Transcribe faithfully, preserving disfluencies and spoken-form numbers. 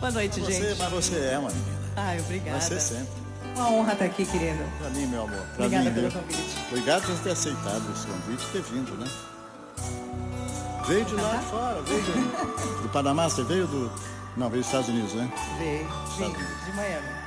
Boa noite, Você, gente. mas você é uma menina. Ai, obrigada. Você sempre. Uma honra estar aqui, querido. Pra mim, meu amor. Pra Obrigada mim, pelo viu? convite. Obrigado por ter aceitado esse convite e ter vindo, né? Veio de lá de fora, veio do, do Panamá, você veio do... Não, veio dos Estados Unidos, né? Veio, Estados vim Unidos. de Miami.